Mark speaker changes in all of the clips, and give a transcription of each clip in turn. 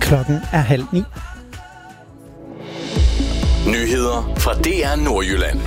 Speaker 1: Klokken er 8:30.
Speaker 2: Nyheder fra DR Nordjylland.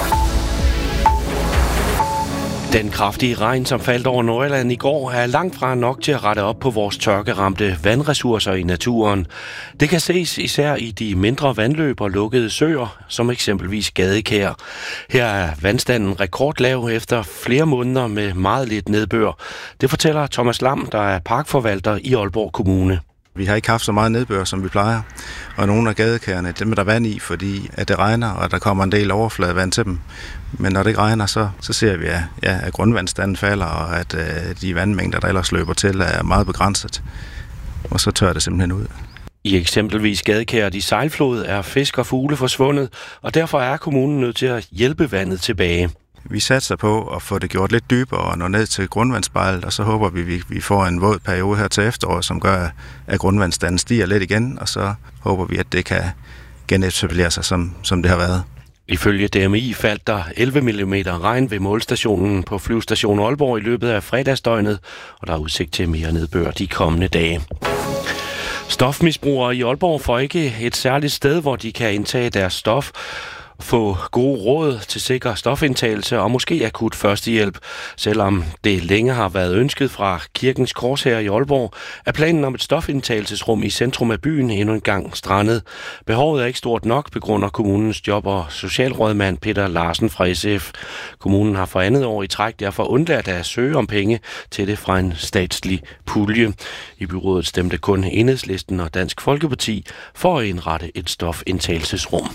Speaker 2: Den kraftige regn, som faldt over Nordjylland i går, er langt fra nok til at rette op på vores tørkeramte vandressourcer i naturen. Det kan ses især i de mindre vandløb og lukkede søer, som eksempelvis Gadekær. Her er vandstanden rekordlav efter flere måneder med meget lidt nedbør. Det fortæller Thomas Lam, der er parkforvalter i Aalborg Kommune.
Speaker 3: Vi har ikke haft så meget nedbør, som vi plejer, og nogle af gadekærne, dem er der vand i, fordi at det regner, og der kommer en del overfladevand til dem. Men når det ikke regner, så ser vi, at grundvandsstanden falder, og at de vandmængder, der ellers løber til, er meget begrænset. Og så tør det simpelthen ud.
Speaker 2: I eksempelvis Gadekær i Sejlflod er fisk og fugle forsvundet, og derfor er kommunen nødt til at hjælpe vandet tilbage.
Speaker 3: Vi satser på at få det gjort lidt dybere og nå ned til grundvandsspejlet, og så håber vi får en våd periode her til efterår, som gør, at grundvandsstanden stiger lidt igen, og så håber vi, at det kan genetablere sig, som det har været.
Speaker 2: Ifølge DMI faldt der 11 mm regn ved målstationen på Flyvestation Aalborg i løbet af fredagsdøgnet, og der er udsigt til mere nedbør de kommende dage. Stofmisbrugere i Aalborg får ikke et særligt sted, hvor de kan indtage deres stof, få gode råd til sikker stofindtagelse og måske akut førstehjælp. Selvom det længe har været ønsket fra Kirkens Korshær i Aalborg, er planen om et stofindtagelsesrum i centrum af byen endnu en gang strandet. Behovet er ikke stort nok, begrunder kommunens job- og socialrådmand Peter Larsen fra SF. Kommunen har for andet år i træk derfor undladt at søge om penge til det fra en statslig pulje. I byrådet stemte kun Enhedslisten og Dansk Folkeparti for at indrette et stofindtagelsesrum.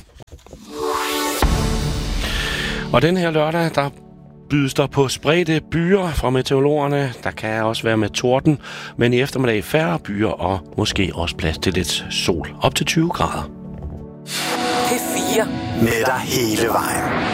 Speaker 2: Og den her lørdag, der bydes der på spredte byer fra meteorologerne. Der kan også være med torden, men i eftermiddag færre byer og måske også plads til lidt sol. Op til 20 grader.
Speaker 4: P4 med dig hele vejen.